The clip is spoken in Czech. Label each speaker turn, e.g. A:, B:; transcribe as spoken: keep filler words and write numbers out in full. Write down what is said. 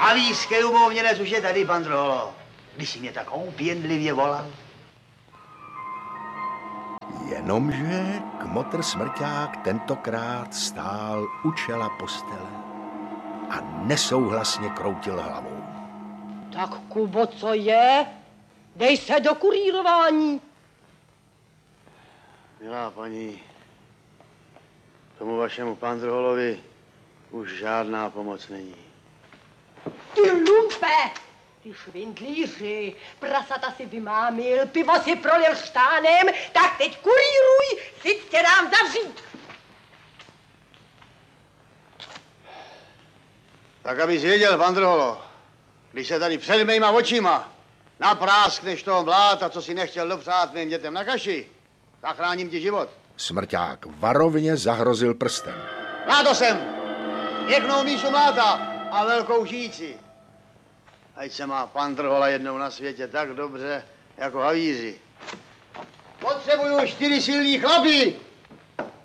A: Havířský umovněnec už je tady, pan Drholo. Když jsi mě tak opěnlivě volal.
B: Jenomže kmotr Smrťák tentokrát stál u čela postele a nesouhlasně kroutil hlavou.
C: Tak, Kubo, co je? Dej se do kurýrování.
A: Milá paní, tomu vašemu Pandrholovi už žádná pomoc není.
C: Ty lumpe! Ty švindlíři, prasata si vymámil, pivo si prolil štánem, tak teď kurýruj, si tě dám zavřít.
A: Tak abys věděl, Pandrholo, když se tady před mýma očima napráskneš toho mláta, co si nechtěl dopřát mým dětem na kaši, zachráním ti život.
B: Smrťák varovně zahrozil prstem.
A: Na to jsem! Pěknou míšu mláta a velkou žíci. Ať se má pan Drhola jednou na světě tak dobře, jako havíři. Potřebuju čtyři silní chlapy,